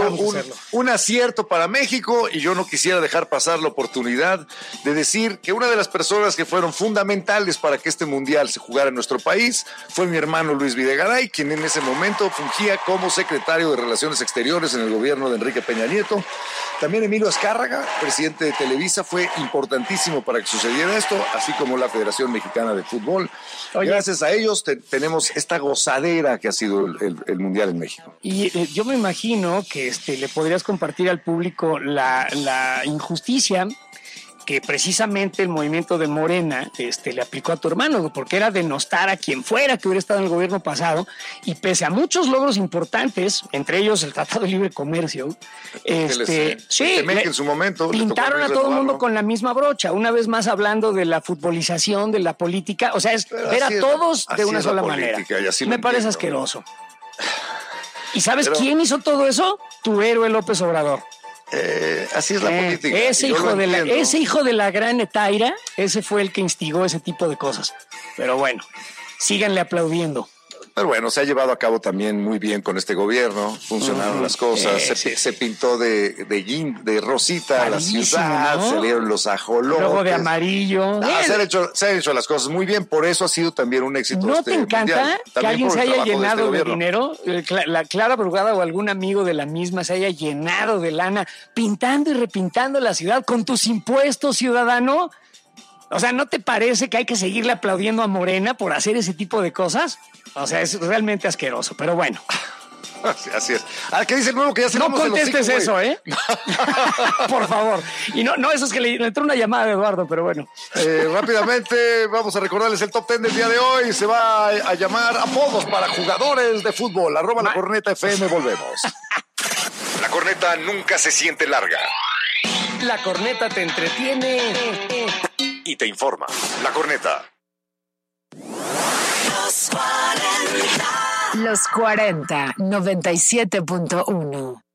un acierto para México, y yo no quisiera dejar pasar la oportunidad de decir que una de las personas que fueron fundamentales para que este mundial se jugara en nuestro país fue mi hermano Luis Videgaray, quien en ese momento fungía como secretario de Relaciones Exteriores en el gobierno de Enrique Peña Nieto. También Emilio Azcárraga, presidente de Televisa, fue importantísimo para que sucediera esto, así como la Federación Mexicana de Fútbol. Oye, gracias a ellos tenemos esta gozadera que ha sido el mundial en México. Y yo me imagino que le podrías compartir al público la injusticia que precisamente el movimiento de Morena le aplicó a tu hermano, porque era denostar a quien fuera que hubiera estado en el gobierno pasado, y pese a muchos logros importantes, entre ellos el Tratado de Libre Comercio, en su momento pintaron a todo el mundo con la misma brocha, una vez más hablando de la futbolización de la política, o sea, es ver a todos de una sola manera. Me parece asqueroso. ¿Y sabes quién hizo todo eso? Tu héroe López Obrador. Así es la política. Ese hijo de la gran Etaira, ese fue el que instigó ese tipo de cosas. Pero bueno, síganle aplaudiendo. Pero bueno, se ha llevado a cabo también muy bien con este gobierno, funcionaron las cosas, se pintó de rosita la ciudad, ¿no? Salieron los ajolotes. Luego de amarillo. Se han hecho las cosas muy bien, por eso ha sido también un éxito. ¿No te encanta que alguien se haya llenado de dinero? La Clara Brugada o algún amigo de la misma se haya llenado de lana pintando y repintando la ciudad con tus impuestos, ciudadano. O sea, ¿no te parece que hay que seguirle aplaudiendo a Morena por hacer ese tipo de cosas? O sea, es realmente asqueroso, pero bueno. Así es. ¿Qué dice el nuevo que ya se No contestes eso, ¿eh? Por favor. Y no, eso es que le entró una llamada de Eduardo, pero bueno. Rápidamente, vamos a recordarles el top 10 del día de hoy. Se va a llamar apodos para jugadores de fútbol. @La Corneta FM, volvemos. La corneta nunca se siente larga. La corneta te entretiene y te informa. La corneta. Los 40, 97.1.